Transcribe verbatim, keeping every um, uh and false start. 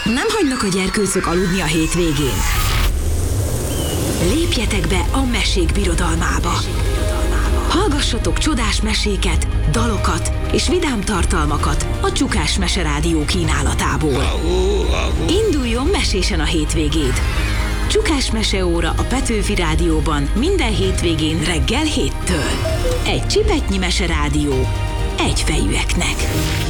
Nem hagynak a gyerkőcök aludni a hétvégén? Lépjetek be a mesék birodalmába! Hallgassatok csodás meséket, dalokat és vidám tartalmakat a Csukás Mese Rádió kínálatából. Induljon mesésen a hétvégéd! Csukás Meseóra a Petőfi Rádióban minden hétvégén reggel héttől. Egy csipetnyi meserádió egyfejűeknek.